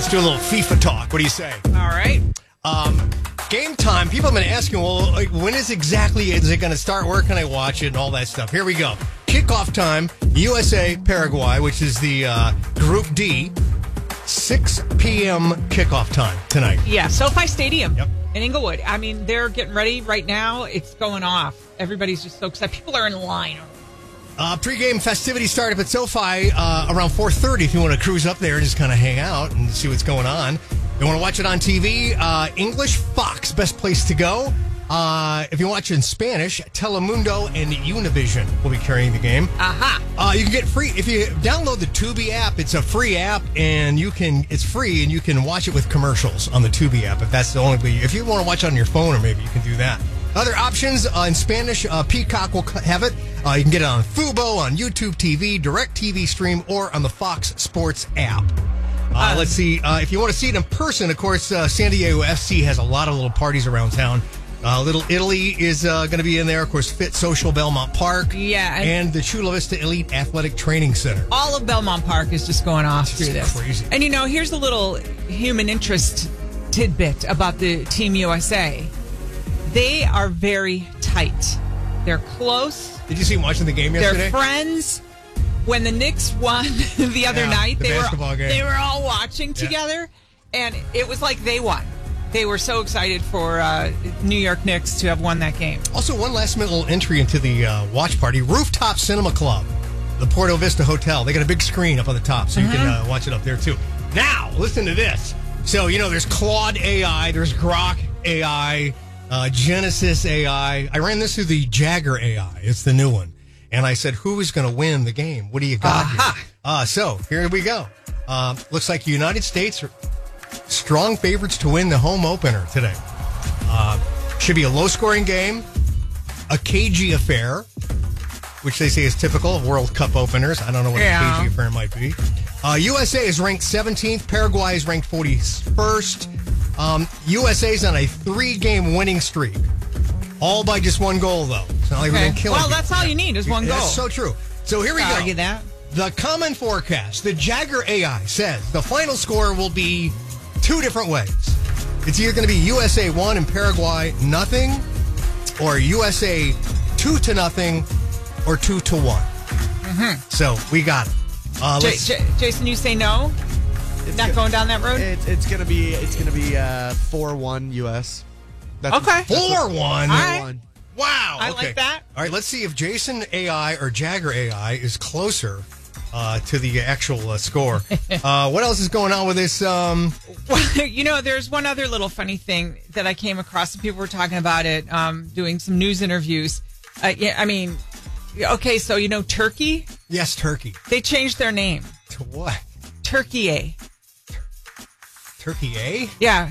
Let's do a little FIFA talk. What do you say? All right. Game time. People have been asking, well, like, when is it going to start? Where can I watch it and all that stuff? Here we go. Kickoff time, USA, Paraguay, which is the Group D. 6 p.m. kickoff time tonight. Yeah, SoFi Stadium Yep. in Inglewood. I mean, they're getting ready right now. It's going off. Everybody's just so excited. People are in line. Pre-game festivities start up at SoFi around 4:30 if you want to cruise up there and just kind of hang out and see what's going on. You want to watch it on TV? English, Fox, best place to go. If you watch it in Spanish, Telemundo and Univision will be carrying the game. Aha. You can get free if you download the Tubi app. It's a free app, and it's free, and you can watch it with commercials on the Tubi app. If that's the only way, if you want to watch it on your phone, or maybe you can do that. Other options in Spanish, Peacock will have it. You can get it on Fubo, on YouTube TV, Direct TV Stream, or on the Fox Sports app. Let's see. If you want to see it in person, of course, San Diego FC has a lot of little parties around town. Little Italy is going to be in there. Of course, Fit Social Belmont Park. Yeah. And the Chula Vista Elite Athletic Training Center. All of Belmont Park is just going off through this. Crazy. And, here's a little human interest tidbit about the Team USA. They are very tight. They're close. Did you see him watching the game yesterday? They're friends. When the Knicks won the other night, the basketball game. They were all watching together, and it was like they won. They were so excited for New York Knicks to have won that game. Also, one last minute little entry into the watch party. Rooftop Cinema Club, the Porto Vista Hotel. They got a big screen up on the top, so you can watch it up there, too. Now, listen to this. So, there's Claude AI, there's Grok AI, Genesis AI. I ran this through the Jagger AI. It's the new one. And I said, who is going to win the game? What do you got here? So, here we go. Looks like the United States are strong favorites to win the home opener today. Should be a low-scoring game, a cagey affair, which they say is typical of World Cup openers. I don't know what a cagey affair might be. USA is ranked 17th. Paraguay is ranked 41st. USA's on a 3-game winning streak. All by just one goal, though. It's not like we're going to kill it. Well, that's all you need is one goal. That's so true. So here we go. Argue that. The common forecast, the Jagger AI says the final score will be 2 different ways. It's either going to be USA 1 and Paraguay nothing, or USA 2-0, or 2-1. So we got it. Jason, you say no? Not going down that road? It's gonna be 4-1 US. That's okay. 4-1. All right. Wow. I okay. like that. All right, let's see if Jason AI or Jagger AI is closer to the actual score. What else is going on with this? Well, there's one other little funny thing that I came across. And people were talking about it, doing some news interviews. Okay, so Turkey? Yes, Turkey. They changed their name. To what? Turkey A. Turkey A? Yeah.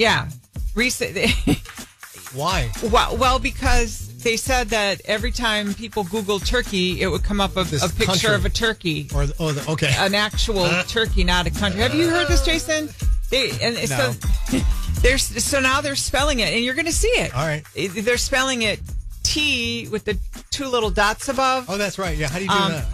Why? Well, because they said that every time people Google Turkey, it would come up a picture country. of a turkey. Okay. An actual turkey, not a country. Have you heard this, Jason? No. So now they're spelling it, and you're going to see it. All right. They're spelling it T with the 2 little dots above. Oh, that's right. Yeah, how do you do that?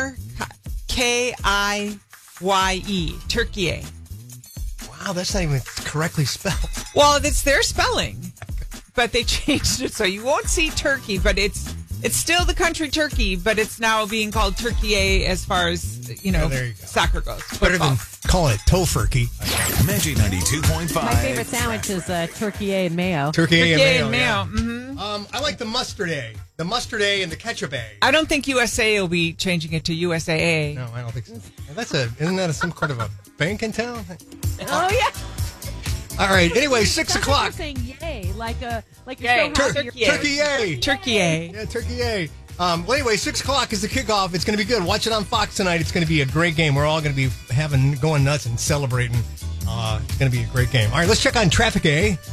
RKIYE, Turkey. Wow, that's not even correctly spelled. Well, it's their spelling, but they changed it so you won't see Turkey, but it's still the country Turkey, but it's now being called Turkey A as far as there you go. Soccer goes. Better than calling it Tofurkey. Magic 92.5. My favorite sandwich is turkey A and mayo. Turkey A and mayo. Yeah. I like the mustard A. The mustard A and the ketchup A. I don't think USA will be changing it to USAA. No, I don't think so. Well, isn't that some kind of a bank in town? Oh, yeah. All right. Anyway, 6 You're o'clock. saying yay, like you're Yay. so happy. Turkey A. Turkey A. Yeah, Turkey A. Well, anyway, 6 o'clock is the kickoff. It's going to be good. Watch it on Fox tonight. It's going to be a great game. We're all going to be going nuts and celebrating. It's going to be a great game. All right, let's check on Traffic A.